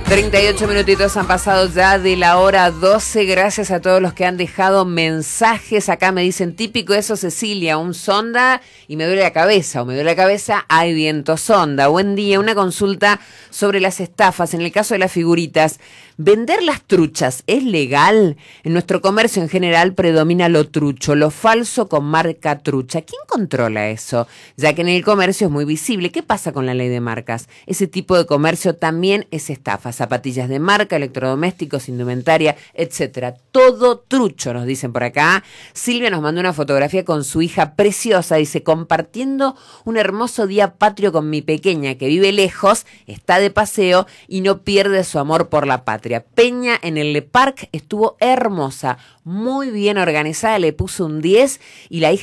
38 minutitos han pasado ya de la hora 12. Gracias a todos los que han dejado mensajes. Acá me dicen, típico eso, Cecilia, un sonda y me duele la cabeza. O me duele la cabeza, hay viento sonda. Buen día, una consulta sobre las estafas. En el caso de las figuritas, ¿vender las truchas es legal? En nuestro comercio en general predomina lo trucho, lo falso con marca trucha. ¿Quién controla eso? Ya que en el comercio es muy visible. ¿Qué pasa con la ley de marcas? Ese tipo de comercio también es estafa. Zapatillas de marca, electrodomésticos, indumentaria, etcétera. Todo trucho, nos dicen por acá. Silvia nos mandó una fotografía con su hija preciosa. Dice, compartiendo un hermoso día patrio con mi pequeña que vive lejos, está de paseo y no pierde su amor por la patria. Peña en el Le Parc estuvo hermosa, muy bien organizada, le puso un 10 y la hija